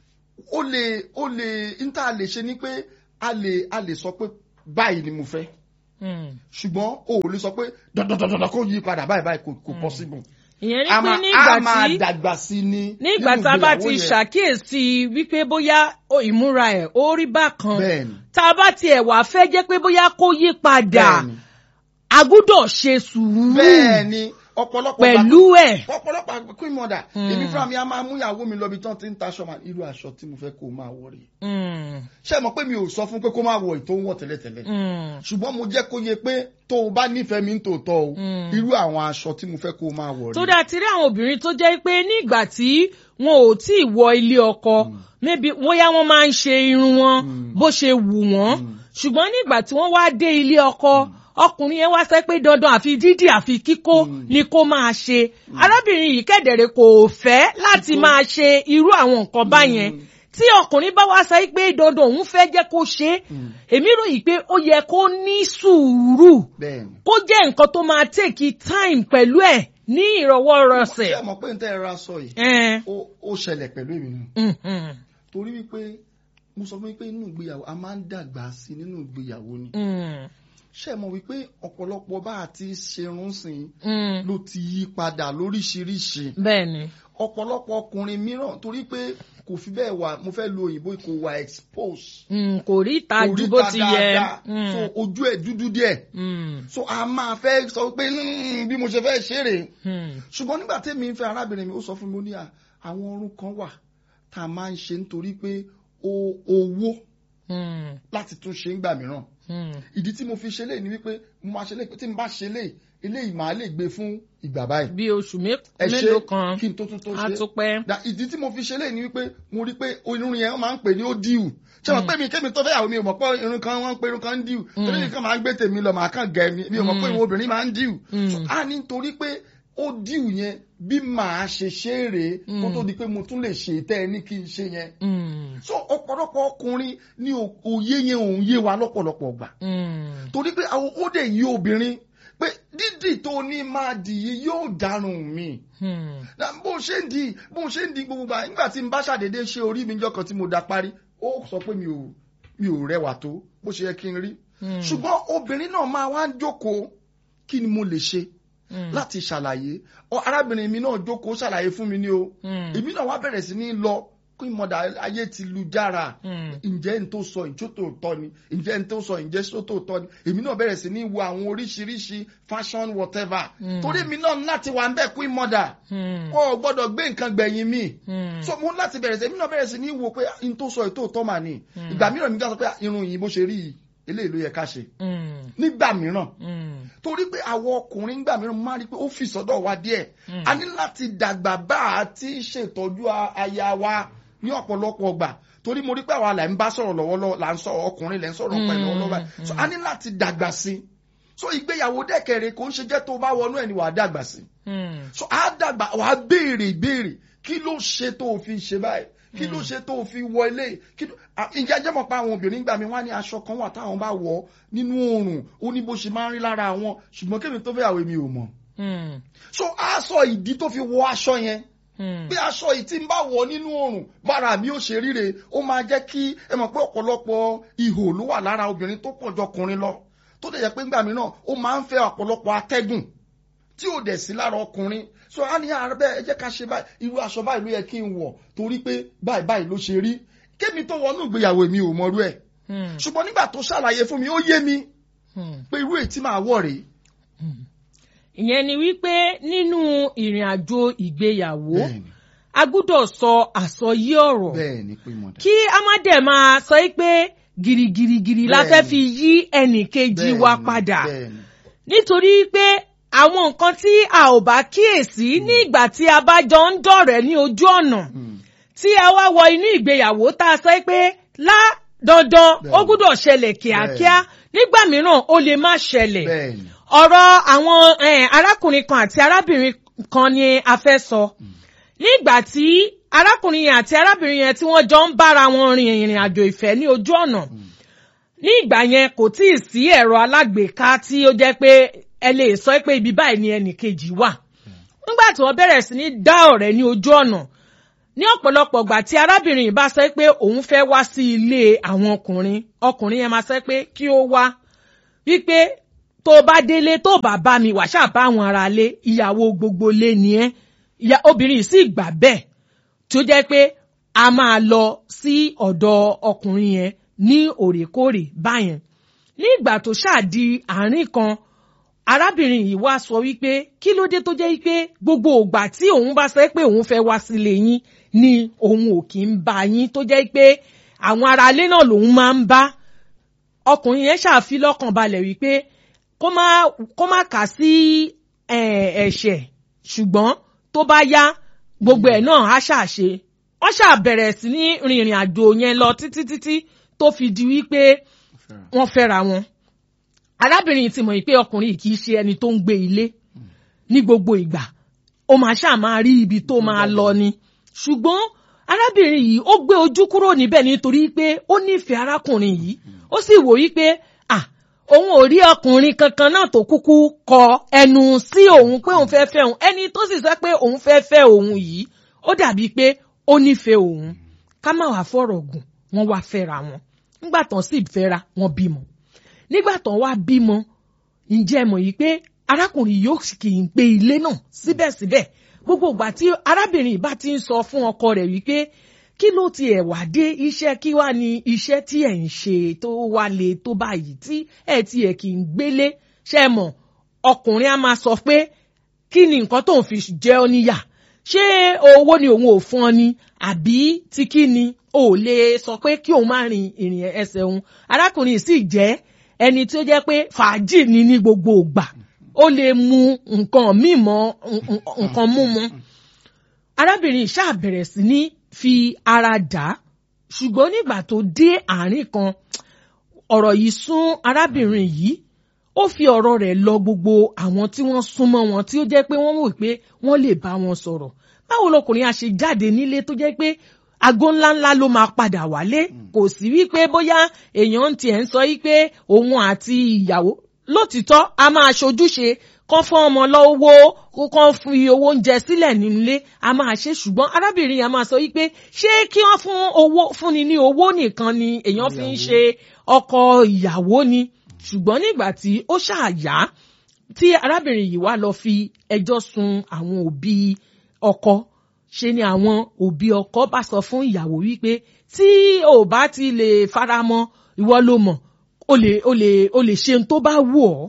ó lè ó lè níta lè ṣe ni pé a lè a lè sọ pé báyìí ni mo fẹ́ ṣùgbọ́n o ò lè sọ pé dandandandan kó yí padà báyìí báyìí kò possible. ìyẹn ni pé nígbà tí a máa dàgbà sí ni. nígbà tá a bá ti ṣàkíyèsí wípé bóyá ìmúra ẹ̀ ó rí bákan tá a bá tiẹ̀ wá fẹ́ jẹ́ pé bóyá kó yí padà a gbọ́dọ̀ ṣe sùúrù. bẹ́ẹ̀ni ọ̀pọ̀lọpọ̀ pẹ̀lú ẹ̀. ọ̀pọ̀lọpọ̀ queen mother èmi fúnra mi a máa mú ìyàwó mi lọ bí tán ti ń taṣọ máa irú aṣọ tí mo fẹ́ kó máa wọ̀ rèé. ṣé mọ̀ pé mi ò sọ fún pé kó máa wọ̀ ètò ń wọ̀ tẹ́lẹ̀tẹ́lẹ̀ ṣùgbọ́n mo jẹ́ kó yé pé tó o bá nífẹ̀ẹ́ mi ń tòótọ́ o irú àwọn aṣọ tí mo fẹ́ kó máa wọ̀ rèé. tó dáa ti rí àwọn obìnrin tó jẹ́ pé nígbà tí wọn ò tí ì wọ ilé ọkọ maybe bóyá wọ́n máa ń ṣe irun wọn bó ṣe wù wọ́n ṣùgbọ́n nígbà tí wọ́n wá dé ilé ọkọ ọkùnrin yẹn wá sọ pé dandan àfi dídì àfi kíkó ni kó máa ṣe arábìnrin yìí kẹ̀dẹ̀rẹ̀ kò fẹ́ láti máa ṣe irú àwọn nǹkan báyẹn tí ọkùnrin bá wá sọ pé dandan òun fẹ́ jẹ́ kó ṣe èmi ròyìn pé ó yẹ kó ní sùúrù kó jẹ́ nǹkan tó máa take time pẹ̀lú ẹ̀ ní ìrọwọ́rọsẹ̀. ṣé ẹ mọ̀ pé n tẹ́ ẹ ra sọ yìí ó ṣẹlẹ̀ pẹ̀lú èmi náà torí wípé mo sọ fún mi pé nínú ìgbéyàwó a máa ń dàgbà sí nínú ìgbéyàwó ni ṣé mọ̀ wípé ọ̀pọ̀lọpọ̀ bá a ti ṣerun sìn ló ti yí padà lóríṣiríṣi. bẹ́ẹ̀ni. ọ̀pọ̀lọpọ̀ ọkùnrin mìíràn torí pé kò fi bẹ́ẹ̀ wà mo fẹ́ lo òyìnbó kò wà expose. kò rí ìta ju bó ti yẹ. so ojú ẹ̀ dúdú díẹ̀. so a máa fẹ́ sọ pé bí mo ṣe fẹ́ ṣeré. ṣùgbọ́n nígbà tẹ́mi ń fẹ́ arábìnrin mi ó sọ fún mi ó ní àwọn orun kan wà tá a máa ń ṣe nítorí pé owó láti tún ṣe ń gbà mìíràn. ìdí tí mo fi ṣe léyìí ni wípé mo máa ṣe léyìí tí mo bá ṣe léyìí eléyìí máa lè gbé fún ìgbà báyìí. bí oṣù mélòó kan kí n tó tún tó ṣe àtúpẹ́. ìdí tí mo fi ṣe léyìí ni wípé mo rí pé irun yẹn wọ́n máa ń pè ní ó díù ṣé wọ́n pè mí kémi tó fẹ́ yàwó mi ò mọ̀ pé irun kan wọ́n ń pè irun kan ń díù torí nìkan máa ń gbé tèmi lọ màá kàn gẹ̀ mi mi ò mọ̀ pé irun obìnrin máa ń díù. a ní torí pé ó díù yẹn bí màá ṣe ṣe é rèé kó tó di pé mo tún lè ṣe tẹ́ ẹ ní kí n ṣe yẹn. so ọ̀pọ̀lọpọ̀ ọkùnrin ní òye yẹn òun yé wa lọ́pọ̀lọpọ̀ gbà. torí pé àwọn ó dẹ̀ yí obìnrin pé dídì tó ní máa dì í yóò dárùn mi. bó ṣe ń di bó ṣe ń di gbogbo gbà nígbà tí n bá ṣàdédé ṣe orí mi jọkàn tí mo dá parí ó sọ pé mi ò mi ò rẹwà tó bó ṣe yẹ kí n rí. ṣùgbọ́n obìnrin náà máa wá ń jókòó kí ni mo lè ṣe láti ṣàlàyé arábìnrin mi náà jókòó ṣàlàyé fún mi ní o èmi náà wá bẹ̀rẹ̀ sí ní lọ kí mọ̀dà ayé ti lu jára ǹjẹ́ n tó sọ ìjó tó tọ́ ni ǹjẹ́ n tó sọ ǹjẹ́ só tó tọ́ ni èmi náà bẹ̀rẹ̀ sí ní wo àwọn oríṣiríṣi fashion whatever torí èmi náà láti wà ń bẹ̀ kí mọ̀dà kọ́ ọ gbọ́dọ̀ gbé nǹkan gbẹ̀yìn mi so mo láti bẹ̀rẹ̀ sí èmi náà bẹ̀rẹ̀ sí ní wo pé n tó sọ ìtó tọ́ mà ní ìgbà mìíràn mi gbà sọ pé irun yìí bó ṣe rí yìí eléyìí ló yẹ ká ṣe nígbà mìíràn torí pé àwọn ọkùnrin nígbà mìíràn máa rí pé ó fi sọ́dọ̀ wa díẹ̀ a ní láti dàgbà bá a ti ṣètọ́jú aya wa ní ọ̀pọ̀lọpọ̀ ọgbà torí mo rí pé àwa là ń bá sọ̀rọ̀ lọ́wọ́lọ́wọ́ là ń sọ̀rọ̀ ọkùnrin lẹ́ ń sọ̀rọ̀ pẹ̀lú ọlọ́wọ́ so a ní láti dàgbà sí so ìgbéyàwó dẹ́kẹ̀rẹ̀ kò ń ṣe jẹ́ tó bá wọnú ẹ̀ ni wàá dàgbà sí so a dàgbà wàá béèrè ìbéèrè kí ló ṣe tó fi ṣe báyìí kí ló ṣe tó fi wọ ilé kí ló ìjà jẹ́ mọ̀ pé àwọn obìnrin gbà mí wá ní aṣọ kan wà táwọn bá wọ̀ nínú oòrùn ó ní bó ṣe máa ń rí lára àwọn ṣùgbọ́n kébì tó fẹ́ àwẹ̀ mi ò mọ̀. so a sọ ìdí tó fi wọ aṣọ yẹn bí aṣọ yìí tí ń bá wọ̀ nínú oòrùn bára mi ò ṣe ríre ó máa jẹ́ kí ẹ mọ̀ pé ọ̀pọ̀lọpọ̀ ihò ló wà lára obìnrin tó pọ̀ jọ ọkùnrin lọ tó dẹ̀ jẹ́ pé ńgbà mìíràn ó máa ń fẹ́ ọ̀pọ̀lọpọ̀ atẹ́gùn tí ò dẹ̀ sí lára ọkùnrin so a ní ààrẹ bẹ́ẹ̀ ẹ jẹ́ ká ṣe báyìí irú aṣọ báyìí ló yẹ kí n wọ̀ torí pé báyìí báyìí ló ṣe rí kémi tó wọnú ìgbéyàwó mi ò mọrú ẹ̀ ṣùgbọ́n nígbà tó ṣàlàyé fún mi ó yé mi pé irú èyí tí màá wọ̀ rèé. ìyẹn ni wípé nínú ìrìn àjò ìgbéyàwó a gbúdọ̀ sọ àsọyé ọ̀rọ̀ kí a má dẹ̀ máa sọ pé gìrìgìrìgìrì la fẹ́ fi yí ẹnì kejì wa padà nítorí pé àwọn nǹkan tí a ò bá kíyèsí ní ìgbà tí a bá jọ ń dọ̀rẹ́ ní ojú ọ̀nà tí a wá wọ inú ìgbéyàwó tá a sọ pé lá dandan ó gbúdọ̀ ṣẹlẹ̀ kíákíá nígbà mìíràn ó lè má ṣẹlẹ̀ ọ̀rọ̀ àwọn arákùnrin kan àti arábìnrin kan ni a fẹ́ sọ nígbà tí arákùnrin yẹn àti arábìnrin yẹn tí wọ́n jọ ń bára wọn rin ìrìn àjò ìfẹ́ ní ojú ọ̀nà ní ìgbà yẹn kò tíì sí ẹ̀rọ alágbèéká tí ó jẹ́ pé ẹ lè sọ pé ibi báyìí ni ẹnì kejì wà nígbà tí wọ́n bẹ̀rẹ̀ sí ní dá ọ̀rẹ́ ní ojú ọ̀nà ní ọ̀pọ̀lọpọ̀ ìgbà tí arábìnrin yìí bá sọ pé òun fẹ́ wá sí ilé àwọn ọkùnrin ọkùnrin yẹn máa sọ pé kí ó wá wípé tó bá délé tó bá bá mi wá ṣáà bá àwọn ará lé ìyàwó gbogbo lé ni ẹ́ ìyá obìnrin yìí sì gbà bẹ́ẹ̀ tí ó jẹ́ pé a máa lọ sí ọ̀dọ̀ ọkùnrin yẹn ní òrèkóòrè báyẹn ní ìgbà tó ṣáà di àárín kan arábìnrin yìí wá sọ wípé kí ló dé tó jẹ́ wípé gbogbo ìgbà tí òun bá sọ pé òun fẹ́ wá sílé yín ni òun ò kì í bá yín tó jẹ́ pé àwọn ará ilé náà lòun máa ń bá ọkùnrin yẹn ṣàfi lọ́kàn balẹ̀ wípé kó má kó má kà sí ẹ̀ṣẹ̀ ṣùgbọ́n tó bá yá gbogbo ẹ̀ náà á ṣàṣe wọ́n ṣàbẹ̀rẹ̀ sí ní rìnrìn àjò yẹn lọ títí títí tó fi di wípé wọ́n fẹ́ra wọn arábìnrin ti mọ̀ pé ọkùnrin yìí kì í ṣe ẹni tó ń gbé ilé ní gbogbo ìgbà ó máa ṣáà máa rí ibi tó máa lọ ni ṣùgbọ́n arábìnrin yìí ó gbé ojú kúrò níbẹ̀ nítorí pé ó nífẹ̀ẹ́ arákùnrin yìí ó sì wò yí pé ah òun ò rí ọkùnrin kankan náà tó kúkú kọ ẹnu sí òun pé òun fẹ́ fẹ́ òun ẹni tó sì sọ pé òun fẹ́ fẹ́ òun yìí ó dàbí pé ó nífẹ̀ẹ́ òun ká má wàá fọ̀rọ̀ gùn wọ́n wá fẹ́ra wọn nígbà tán sì fẹ́ra wọn bímọ nígbà tán wá bímọ ǹjẹ́ mọ̀ yìí pé arákùnrin yóò kì í gbé ilé náà síbẹ̀síbẹ̀ gbogbo ìgbà tí arábìnrin bá ti ń sọ fún ọkọ rẹ̀ wípé kí ló ti ẹ̀ wá dé iṣẹ́ kí wá ní iṣẹ́ tí ẹ̀ ń ṣe tó wá le tó báyìí tí ẹ̀ ti ẹ̀ kì í gbélé ṣe mọ̀ ọkùnrin á máa sọ pé kí ni nǹkan tó ń fi jẹ ọ́ níyà ṣé owó ni òun ò fún ọ ni àbí tí kí ni ò lè sọ pé kí òun má rin ìrìn ẹsẹ̀ òun arákùnrin sì jẹ́ ẹni tí ó jẹ́ pé fàájì ni ní gbogbo ìgbà ó lè mu nǹkan míì mọ́ nǹkan múmu arábìnrin ṣáà bẹ̀rẹ̀ sí ní fi ara dà ṣùgbọ́n nígbà tó dé àárín kan ọ̀rọ̀ yìí sún arábìnrin yìí ó fi ọ̀rọ̀ rẹ̀ lọ gbogbo àwọn tí wọ́n súnmọ́ wọn tí ó jẹ́ pé wọ́n wò pé wọ́n lè bá wọn sọ̀rọ̀ báwo lọkùnrin a ṣe jáde nílé tó jẹ́ pé aago ńláńlá ló máa padà wálé kò sí wípé bóyá èèyàn tiẹ̀ ń sọ wípé òun àti ìyàwó lótìtọ́ a máa ṣojúṣe kán fún ọmọ lọ́wọ́ kán fi owó oúnjẹ sílẹ̀ nílé a máa ṣe ṣùgbọ́n arábìnrin yẹn máa sọ wípé ṣé kí wọ́n fún owó fúnni ní owó nìkan ni èèyàn fi ń ṣe ọkọ ìyàwó ni ṣùgbọ́n nígbà tí ó ṣàyà tí arábìnrin yìí wá lọ fi ẹjọ́ sun àwọn òbí ọkọ ṣe ni àwọn òbí ọkọ bá sọ fún ìyàwó wípé tí ò bá ti lè faramọ́ ìwọ ló mọ̀ o lè o lè o lè ṣe ohun tó bá wù ọ́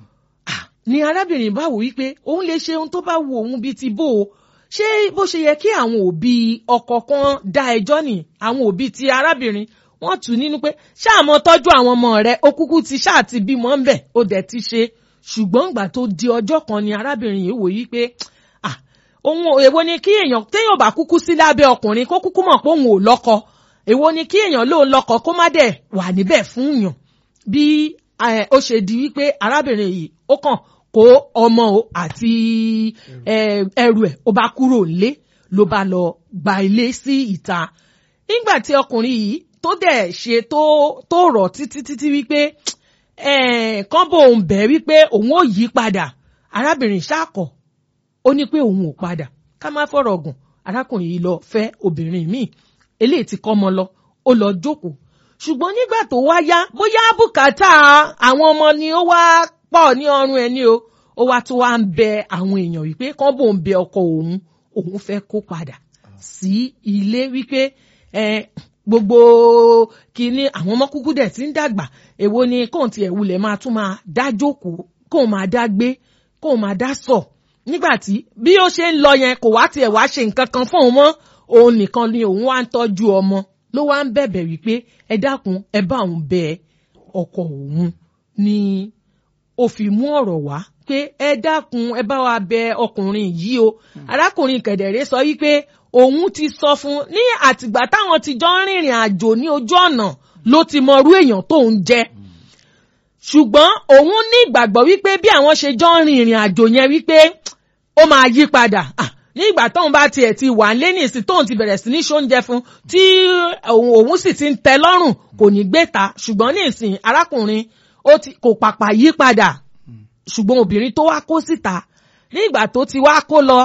ni arábìnrin bá wò wípé òun lè ṣe ohun tó bá wù òun bíi ti bó o ṣé bó ṣe yẹ kí àwọn òbí ọkọ kan dá ẹjọ́ nì àwọn òbí ti arábìnrin wọ́n tù nínú pé ṣáàmọ́ tọ́jú àwọn ọmọ rẹ̀ ó kúkú ti ṣáà ti bímọ ń bẹ̀ ó dẹ̀ ti ṣe ṣùgbọ́n ìgbà tó di ọjọ́ kan ni arábìnrin yìí wò yí pé ah òun èwo ni kí èèyàn téèyàn bá kúkú sí lábẹ́ ọkùnrin kó kúkú mọ̀ pé òun ò lọ́kọ èwo ni kí èèyàn lóun lọ́kọ kó má dẹ̀ wà níbẹ̀ fún yàn bí ó ṣe di wípé arábìnrin yìí ó kàn kó ọmọ àti ẹrù ẹ̀ ó bá kúrò nílé ló bá lọ gba ilé sí ìta nígbà tí ọkùnrin yìí tó dẹ̀ ṣe tó tó rọ̀ títí títí wípé kán bò ń bẹ̀ wípé òun ò yí padà arábìnrin ṣáàkọ̀ ó ní pé òun ò padà ká má fọ̀rọ̀ gùn arákùnrin yìí lọ fẹ́ obìnrin míì eléyìí tí kọ́ mọ lọ ó lọ jókòó ṣùgbọ́n nígbà tó wá yá bóyá bùkátà àwọn ọmọ ni ó wá pọ̀ ní ọrùn ẹni o ó wá tó wá ń bẹ àwọn èèyàn wípé kán bò ń bẹ ọkọ òun òun fẹ́ kó padà sí ilé wípé gbogbo kínní àwọn ọmọ kúkú dẹ̀ ti ń dàgbà èwo ni kóun tiẹ̀ wulẹ̀ máa tún máa dá jókòó kóun máa dá gbé kóun máa dá sọ nígbà tí bí ó ṣe ń lọ yẹn kò wá tiẹ̀ wá ṣe nǹkan kan fún òun mọ́ òun nìkan ni òun wá ń tọ́jú ọmọ ló wá ń bẹ̀bẹ̀ wípé ẹ dákun ẹ bá òun bẹ ọkọ òun ni ó fi mú ọ̀rọ̀ wá pé ẹ dákun ẹ bá wa bẹ ọkùnrin yìí o arákùnrin kẹ̀dẹ̀rẹ́ sọ wípé òun ti sọ fún ní àtìgbà táwọn ti jọ ń rìnrìn àjò ní ojú ọ̀nà ló ti mọrú èèyàn tó ń jẹ́ ṣùgbọ́n òun ní ìgbàgbọ́ wípé bí àwọn ṣe jọ ń rìnrìn àjò yẹn wípé ó máa yí padà ní ìgbà tóun bá tiẹ̀ ti wà lé ní ìsìn tóun ti bẹ̀rẹ̀ sí ní ṣóúnjẹ fún tí òun sì ti ń tẹ́ lọ́rùn kò ní gbé ta ṣùgbọ́n ní ìsìn arákùnrin ó ti kò pàpà yí padà ṣùgbọ́n obìnrin tó wá kó síta ní ìgbà tó ti wá kó lọ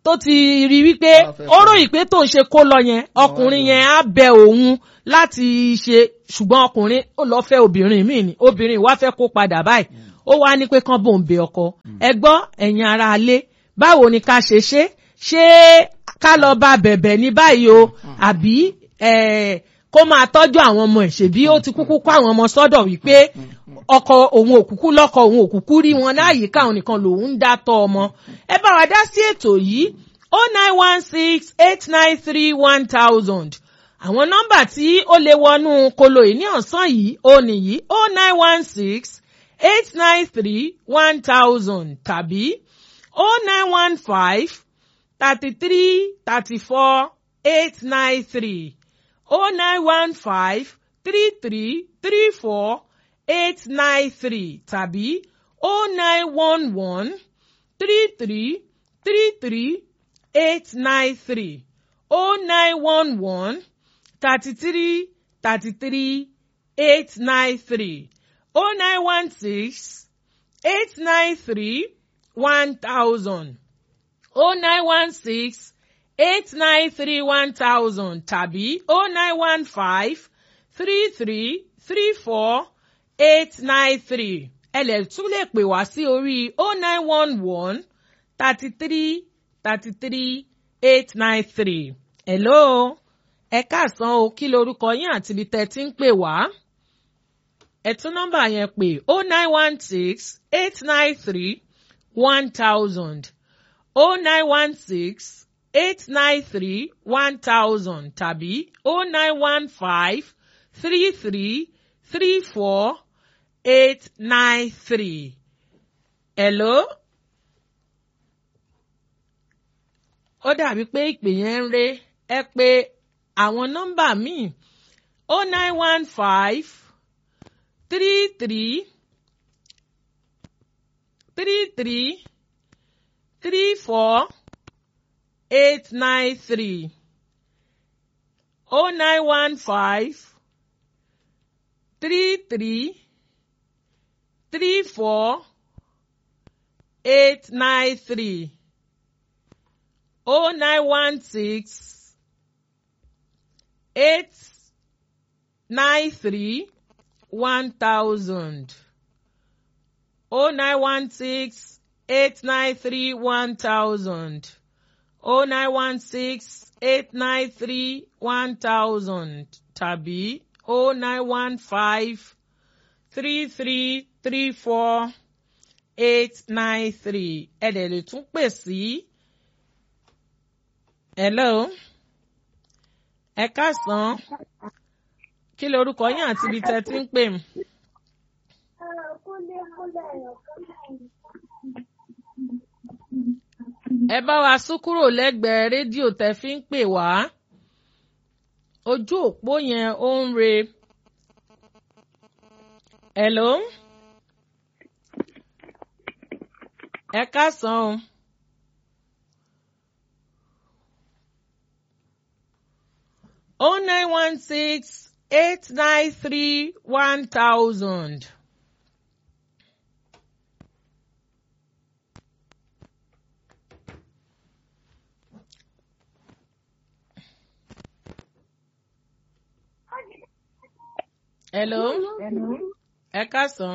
tó ti rí wípé ó ròyìn pé tó ń ṣe kó lọ yẹn ọkùnrin yẹn á bẹ òun láti ṣe ṣùgbọ́n ọkùnrin ó lọ fẹ́ obìnrin míì ni obìnrin wá fẹ́ kó padà báyìí ó wá ní pé kán bò ń bẹ ọkọ ẹ gbọ́ ẹ̀yin ará alé báwo ni ká ṣe ṣe ṣé ká lọ bá bẹ̀bẹ̀ ní báyìí o àbí kó máa tọ́jú àwọn ọmọ ẹ̀ ṣèbí ó ti kúkú kó àwọn ọmọ sọ́dọ̀ wípé ọkọ òun òkúkú lọ́kọ òun òkúkú rí wọn láyìíká òun nìkan lòun ń dá tọ́ ọmọ ẹ bá wa dá sí ètò yìí oh nine one six eight nine three one thousand àwọn nọ́mbà tí ó lè wọnú kolo yìí ní ọ̀sán yìí ó nìyí oh nine one six eight nine three one thousand tàbí oh nine one five thirty three thirty four eight nine three oh nine one five three three three four eight nine three tàbí oh nine one one three three three three eight nine three oh nine one one thirty three thirty three eight nine three oh nine one six eight nine three one thousand oh nine one six eight nine three one thousand tàbí oh nine one five three three three four eight nine three ẹ lè tún lè pè wá sí orí oh nine one one thirty three thirty three eight nine three. hello ẹ káàsán o kí lorúkọ yín àti ibi tẹ́ ti ń pè wá ẹ tún nọ́mbà yẹn pè oh nine one six eight nine three one thousand oh nine one six eight nine three one thousand tàbí oh nine one five three three three four eight nine three. hello. ó dàbí pé ìpè yẹn ń ré ẹ pé àwọn nọ́mbà míì oh nine one five three three three three three four eight nine three oh nine one five three three three four eight nine three oh nine one six eight nine three one thousand oh nine one six eight nine three one thousand oh nine one six eight nine three one thousand tàbí oh nine one five three three three four eight nine three ẹ dẹ̀ lè tún pè sí. hello ẹ káàsán kí lorúkọ yín àti ibi tẹ́ ti ń pè mí. ẹ bá wa sún kúrò lẹ́gbẹ̀ẹ́ rédíò tẹ́ fi ń pè wá ojú òpó yẹn ó ń re. hello ẹ káàsán o. oh nine one six eight nine three one thousand. hello ẹ káàsán.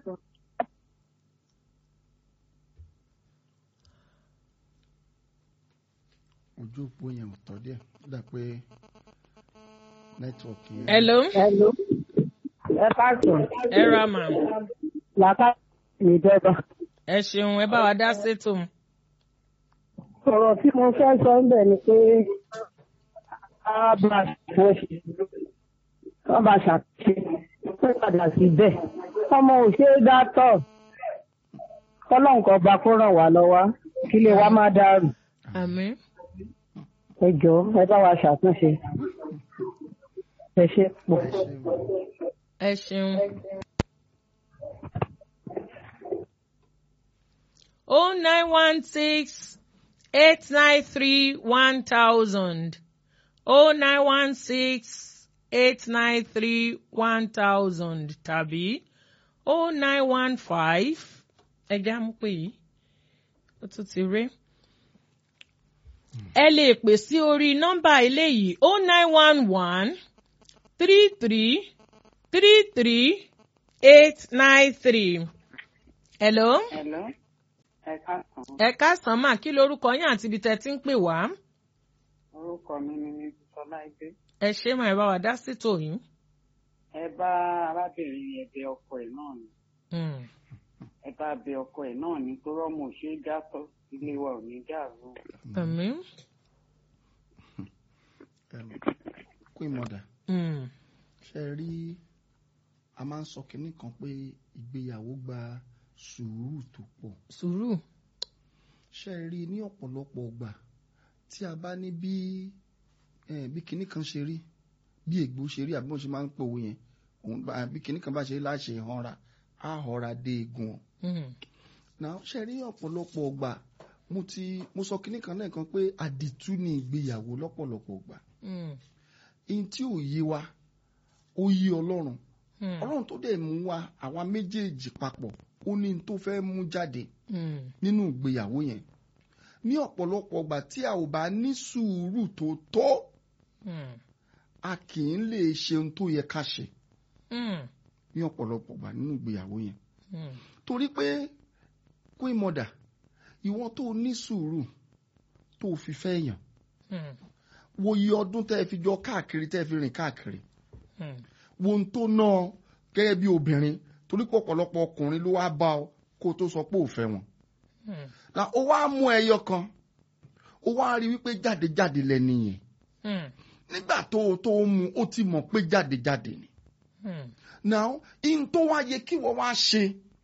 ojú òpó yẹn ò tọ́ díẹ̀ ó dà pé nẹ́tíwọ̀kì yẹn. hello. hello ẹ káàsán. ẹ ra mà. làákà mi dẹ́gbà. ẹ ṣeun ẹ bá wa dá sétò. ọ̀rọ̀ tí mo fẹ́ sọ ń bẹ̀ ni pé a bá ṣàkóso wọ́n bá ṣàkóso pé padà sí bẹ́ẹ̀ ọmọ ò ṣe é dá tọ̀ kọ́lọ́ǹkọ́ bá kó ràn wá lọ́wọ́ kí lè wá má dàrú. àmín. ẹ jọ̀ọ́ ẹ bá wa ṣàtúnṣe ẹ ṣe pọ̀. ẹ ṣeun. oh nine one six eight nine three one thousand oh nine one six eight nine three one thousand tàbí oh nine one five ẹja mú pé yìí ó tún ti rí ẹ lè pè sí orí nọ́mbà eléyìí o nine one one three three three three eight nine three. hello. hello. ẹ káàsán. ẹ káàsán mà kí lorúkọ yín àti ibi tẹ́ ti ń pè wá. orúkọ mi ni ní Sọláìdé. ẹ ṣé mà ẹ bá wa dá sí tòyìn. ẹ bá arábìnrin yẹn bẹ ọkọ ẹ̀ náà ni. ẹ bá bẹ ọkọ ẹ̀ náà ni tó rọmọ ṣe é dátọ ilé wa ò ní dàrú. àmín. Queen Mother. ṣe rí a máa ń sọ kinní kan pé ìgbéyàwó gba sùúrù tó pọ̀. sùúrù. ṣe rí ní ọ̀pọ̀lọpọ̀ ọgbà tí a bá ní bí bí kinní kan ṣe rí bí ègbó ṣe rí àbí wọ́n ṣe máa ń pòwe yẹn bí kinní kan bá ṣe láṣẹ ìhanra á họra dé egun ọ. náà ṣe rí ọ̀pọ̀lọpọ̀ ọgbà mo ti mo sọ kinní kan lẹ́ẹ̀kan pé àdìtú ni ìgbéyàwó lọ́pọ̀lọpọ̀ ọgbà. ihun tí ò yé wa ó yé Ọlọ́run Ọlọ́run tó dẹ̀ mú wa àwa méjèèjì papọ̀ ó ní n tó fẹ́ mú jáde nínú ìgbéyàwó yẹn ní ọ̀pọ̀lọpọ̀ ọgbà tí a ò bá ní sùúrù tó tó a kì í lè ṣe ohun tó yẹ ká ṣe ní ọ̀pọ̀lọpọ̀ ọgbà nínú ìgbéyàwó yẹn torí pé Queen Mother ìwọ tó ní sùúrù tó fi fẹ́ yàn wo iye ọdún tẹ́ fi jọ káàkiri tẹ́ fi rìn káàkiri wo ohun tó ná ọ gẹ́gẹ́ bí obìnrin torí pé ọ̀pọ̀lọpọ̀ ọkùnrin ló wá bá ọ kó tó sọ pé ò fẹ́ wọn. na ó wá mú ẹyọ kan ó wá rí wípé jáde-jáde lẹ́ni yẹn nígbà tó tó mú ó ti mọ̀ pé jáde-jáde ni. now in tó wá yẹ kí wọ́n wá ṣe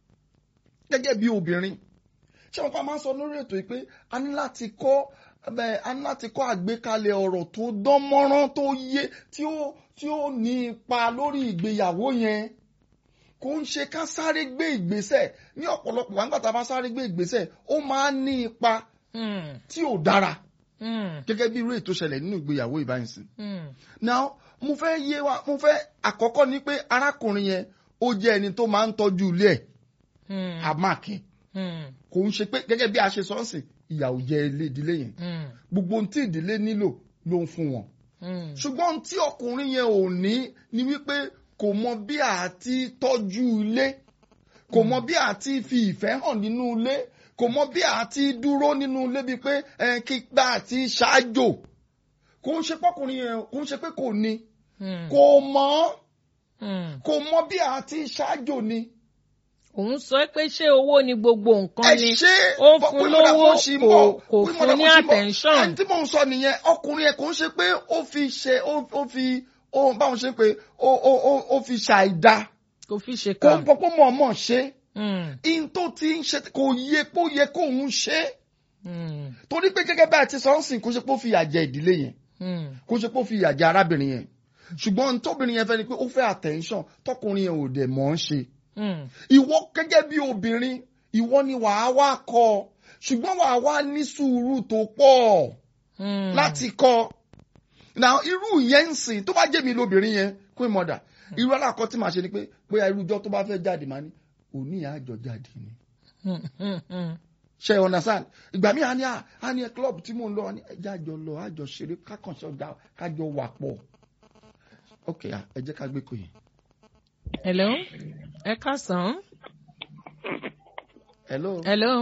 gẹ́gẹ́ bí obìnrin ṣé wọn pa máa ń sọ lórí ètò yìí pé a ní láti kọ́ a ní láti kọ́ àgbékalẹ̀ ọ̀rọ̀ tó dán mọ́rán tó yé tí ó tí ó ní ipa lórí ìgbéyàwó yẹn kò ń ṣe ká sáré gbé ìgbésẹ̀ ní ọ̀pọ̀lọpọ̀ wà nígbà tá a bá sáré gbé ìgbésẹ̀ ó máa ń ní ipa tí ò dára gẹ́gẹ́ bí irú ètò ṣẹlẹ̀ nínú ìgbéyàwó ìbáyìísìn. now mo fẹ́ yé wa mo fẹ́ àkọ́kọ́ ni pé arákùnrin yẹn ó jẹ́ ẹni tó máa ń tọ́jú ilé ẹ̀ àmàkì kò ń ṣe pé gẹ́gẹ́ bí a ṣe sọ́ọ̀sìn ìyàwó jẹ́ ilé ìdílé yẹn gbogbo ohun tí ìdílé nílò ló ń fún wọn ṣùgbọ́n ohun tí ọkùnrin yẹn ò ní ni wípé kò mọ bí a ti tọ́jú ilé kò mọ bí a ti fi ìfẹ́ hàn nínú ilé kò mọ bí a ti dúró nínú ilé bíi pé kígbà àti ṣáájò kò ń ṣe pọ́kùnrin yẹn kò ń ṣe pé kò ní kò mọ̀ kò mọ bí a ti ṣáájò ni. òun sọ pé ṣé owó ni gbogbo nǹkan ni ó fún lówó kò fún ní attention. ẹni tí mò ń sọ nìyẹn ọkùnrin yẹn kò ń ṣe pé ó fi ṣe ó fi ó báwọn ṣe pé ó ó ó fi ṣàìdá kò fi ṣe kò kàn ń pọpọ mọ̀ọ́mọ̀ ṣe in tó ti ń ṣe kò yẹ kó yẹ kó ń ṣe torí pé gẹ́gẹ́ bá a ti sọ ń sìn kó ṣe pé ó fi ìyà jẹ ìdílé yẹn kó ṣe pé ó fi ìyà jẹ arábìnrin yẹn ṣùgbọ́n tóbìnrin yẹn fẹ́ ni pé ó fẹ́ attention tọkùnrin yẹn ò dẹ̀ mọ̀ ń ṣe ìwọ gẹ́gẹ́ bí obìnrin ìwọ ni wàá wá kọ́ ṣùgbọ́n wàá wá ní sùúrù tó pọ̀ láti kọ́ now irú yẹn ń sìn tó bá jẹ́ mi lóbìnrin yẹn Queen Mother irú alákọ̀ tí màá ṣe ni pé bóyá irú ọjọ́ tó bá fẹ́ jáde máa ní òní àjọ jáde ni ṣe understand ìgbà míì àní àní club tí mò ń lọ ẹjẹ àjọ lọ àjọ ṣeré kákànṣe ọjà kájọ wà pọ̀ ok ẹ jẹ́ ká gbé kò yẹn. hello ẹ káàsán. hello. hello.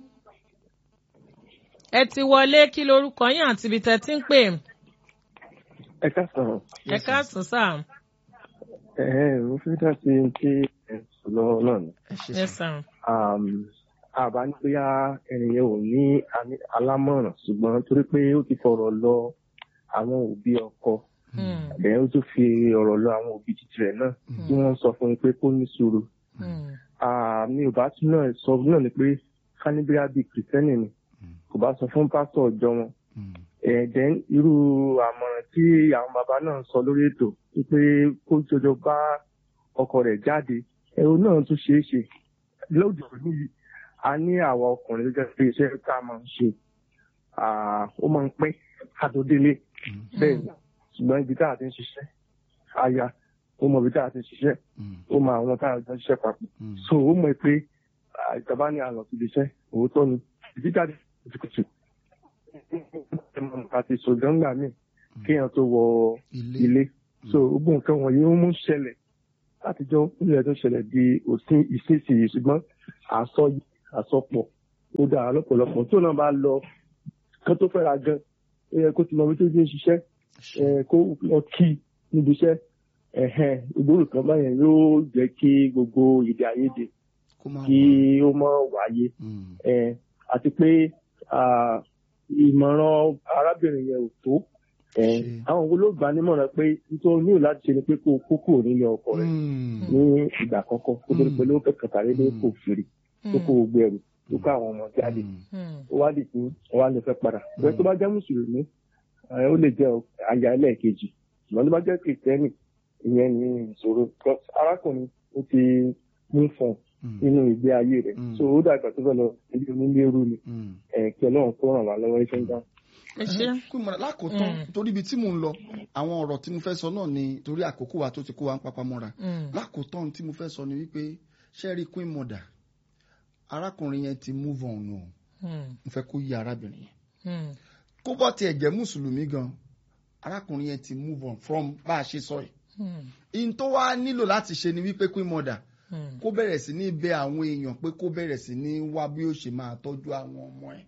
ẹ ti wọlé kí lorúkọ yín àti ibi tẹ́ ti ń pè. ẹ káàsán. ẹ káàsán sáà. ẹ ẹ mo fi dá sí ti ẹ sọlọ náà ni. ẹ sàn. àbá ní bóyá ẹnìyẹn ò ní alámọ̀ràn ṣùgbọ́n torí pé ó ti fọ̀rọ̀ lọ àwọn òbí ọkọ bẹ́ẹ̀ ó tún fi ọ̀rọ̀ lọ àwọn òbí títí rẹ̀ náà tí wọ́n sọ fún un pé kó ní sùúrù. mi ò bá tún náà sọ náà ni pé káníbíyá bíi kìrìsìtẹ́nì ni kò bá sọ fún pásítọ̀ ọjọ́ wọn. ẹ̀ẹ́dẹ́n irú àmọ̀ràn tí àwọn bàbá náà sọ lórí ètò wípé kó jọjọ bá ọkọ rẹ̀ jáde ẹ̀rọ náà tún ṣeé ṣe lóde òní yìí a ní àwa ọkùnrin tó jẹ́ pé iṣẹ́ tá a máa ń ṣe ó máa ń pẹ́ ká tó délé bẹ́ẹ̀ ni ṣùgbọ́n ibi tá a ti ń ṣiṣẹ́ aya ó mọ ibi tá a ti ń ṣiṣẹ́ ó mọ àwọn tá a ti ń ṣiṣẹ́ papọ̀ so ó mọ̀ pé ìjọba ní àlọ́ ti lè ṣẹ́ òótọ́ ni ìdí jáde kùtùkùtù ẹmọ àti sògángbà míì kéèyàn tó wọ ilé so gbogbo nǹkan wọ̀nyí ó mú ṣẹlẹ̀ látijọ́ nílẹ̀ tó ṣẹlẹ̀ di òsín ìsinsìnyí ṣùgbọ́n àsọ àsọpọ̀ ó dára lọ́pọ̀lọpọ̀ tó náà bá lọ kán tó fẹ́ra gan ó yẹ kó ti mọ ibi tó ti ń ṣiṣẹ́ kó lọ kí níbi iṣẹ́ ìgboro kan báyẹn yóò jẹ́ kí gbogbo èdè àìyedè kí ó má wáyé àti pé ìmọ̀ràn arábìnrin yẹn ò tó àwọn wo ló gbà nímọ̀ràn pé nítorí nílò láti ṣe ni pé kó kó kúrò nílé ọkọ rẹ̀ ní ìgbà àkọ́kọ́ kó tó di pé ló kẹ̀kẹ́ tàbí ló kò fèrè tó kó gbogbo ẹrù tó ká àwọn ọmọ jáde ó wá dì fún ó wá lè fẹ́ padà bẹ́ẹ̀ tó bá jẹ́ mùsùlùmí ó lè jẹ́ aya ẹlẹ́ẹ̀kejì ṣùgbọ́n tó bá jẹ́ kìrìtẹ́nì ìyẹn ní ìṣòro arákùnrin ó ti mú fún nínú ìgbé ayé rẹ̀ so ó dàgbà tó fẹ́ lọ ibi onílérú ni kí Ọlọ́run kó ràn wá lọ́wọ́ iṣẹ́ ń dá. ẹ ṣe kú mọ̀ lákòótán torí ibi tí mò ń lọ àwọn ọ̀rọ̀ tí mo fẹ́ sọ náà ni torí àkókò wa tó ti kó wa ń papá mọ́ra lákòótán tí mo fẹ́ sọ ni wípé ṣẹ́rí queen mother arákùnrin yẹn ti move on o mo fẹ́ kó yí arábìnrin yẹn kó bọ́ tiẹ̀ jẹ́ mùsùlùmí gan arákùnrin yẹn ti move on from bá a ṣe sọ yìí in tó wá nílò láti ṣe ni wípé queen mother kó bẹ̀rẹ̀ sí ní bẹ àwọn èèyàn pé kó bẹ̀rẹ̀ sí ní wá bí ó ṣe máa tọ́jú àwọn ọmọ ẹ̀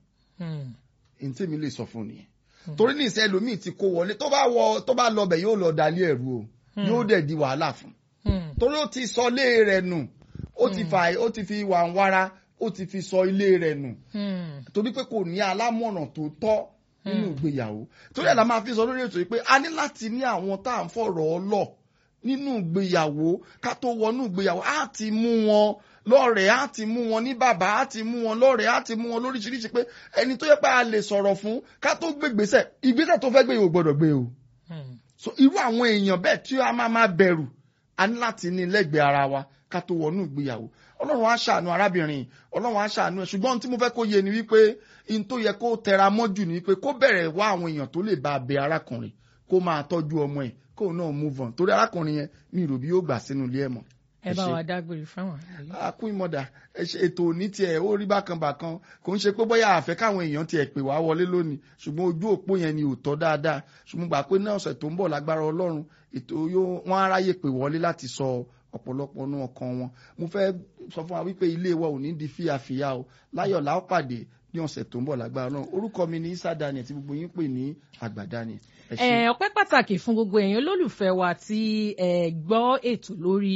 in tí mi lè sọ fún nìyẹn torí ní ìṣẹ́ ẹlòmíì ti kó wọlé tó bá wọ tó bá lọ bẹ̀ yóò lọ dalé ẹ̀rú o yóò dẹ̀ di wàhálà fún torí ó ti sọ ilé rẹ̀ nù ó ti fà ó ti fi wà ń wára ó ti fi sọ ilé rẹ̀ nù torí pé kò ní alámọ̀ràn tó tọ́ nínú ìgbéyàwó torí ẹ̀ la máa fi sọ lórí ètò yìí pé a ní láti ní àwọn tá à ń fọ̀rọ̀ ọlọ̀ nínú ìgbéyàwó ká tó wọnú ìgbéyàwó á ti mú wọn lọ́rẹ̀ẹ́ á ti mú wọn ní bàbá á ti mú wọn lọ́rẹ̀ẹ́ á ti mú wọn lóríṣiríṣi pé ẹni tó yẹ pé a lè sọ̀rọ̀ fún ká tó gbé ìgbésẹ̀ ìgbésẹ̀ tó fẹ́ gbé yìí ò gbọ́dọ̀ gbé o. so irú àwọn èèyàn bẹ́ẹ̀ tí a máa máa bẹ̀rù a ní láti ní lẹ́gbẹ̀ẹ́ ara wa ká tó wọnú ìgbéyàwó ọlọ́run á ṣàánú arábìnrin ọlọ́run á ṣàánú ẹ̀ ṣùgbọ́n tí mo fẹ́ kó yé ni wípé in tó yẹ kó tẹra mọ́jù ni wípé kó bẹ̀rẹ̀ wá àwọn èèyàn tó lè bá bẹ arákùnrin kó máa tọ́jú ọmọ ẹ̀ kó náà move on torí arákùnrin yẹn mi rò bí yóò gbà sínú ilé ẹ̀ mọ́. ẹ bá wa dágbére fáwọn àlejò. akún ìmọ̀dà ètò òní tiẹ̀ ó rí bákan bákan kò ń ṣe pé bóyá àfẹ́ káwọn èèyàn tiẹ̀ pè wá wọlé lónìí ṣùgbọ́n ojú òpó yẹn ni ò tọ́ dáadáa ṣùgbọ́n gbà pé náà ọ̀sẹ̀ tó ń bọ̀ lágbára ọlọ́run ètò wọn aráyè pè wọlé láti sọ ọ̀pọ̀lọpọ̀ nú ọkàn wọn mo fẹ́ sọ fún wa wípé ilé wa ò ní di fíafíà o láyọ̀ la ó pàdé ní ọ̀sẹ̀ tó ń bọ̀ lágbára náà orúkọ mi ni Isa Daniel tí gbogbo yín pè ní Àgbà Daniel. ọpẹ́ pàtàkì fún gbogbo èèyàn olólùfẹ́ wa tí gbọ́ ètò lórí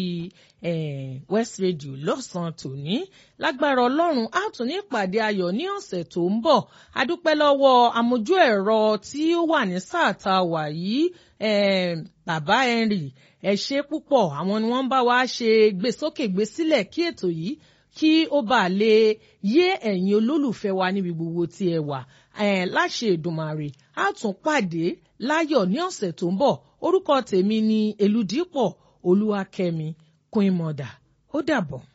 West Radio lọ́sàn-án tòní lágbára ọlọ́run á tún ní ìpàdé ayọ̀ ní ọ̀sẹ̀ tó ń bọ̀ adúpẹ́ lọ́wọ́ amójú ẹ̀rọ tí ó wà ní sáà tá a wà yìí bàbá Henry ẹ ṣé púpọ̀ àwọn ni wọ́n bá wa ṣe gbé sókè gbé sílẹ̀ kí ètò yìí kí ó bá lè yé ẹ̀yin olólùfẹ́ wa níbi gbogbo tí ẹ wà láṣẹ Èdùmàrè á tún pàdé láyọ̀ ní ọ̀sẹ̀ tó ń bọ̀ orúkọ tèmi ni Elúdípọ̀ Olúwakẹ́mi Queen Mother ó dàbọ̀.